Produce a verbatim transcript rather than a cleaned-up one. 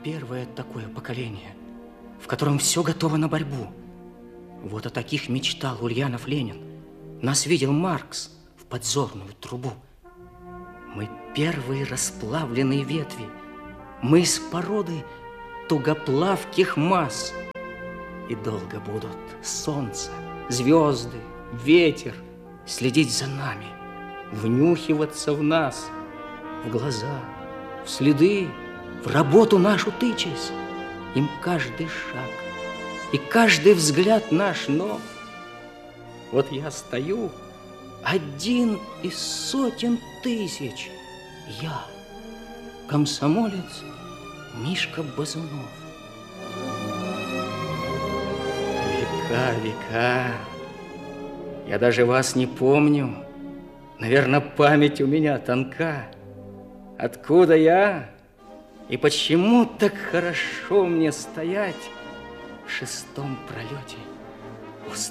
первое такое поколение, в котором все готово на борьбу. Вот о таких мечтал Ульянов Ленин. Нас видел Маркс в подзорную трубу. Мы первые расплавленные ветви. Мы из породы тугоплавких масс. И долго будут солнце, звезды, ветер следить за нами, внюхиваться в нас, в глаза, в следы, в работу нашу тычась. Им каждый шаг и каждый взгляд наш нов. Вот я стою, один из сотен тысяч. Я, комсомолец Мишка Базунов. Века, века, я даже вас не помню. Наверное, память у меня тонка. Откуда я и почему так хорошо мне стоять в шестом пролете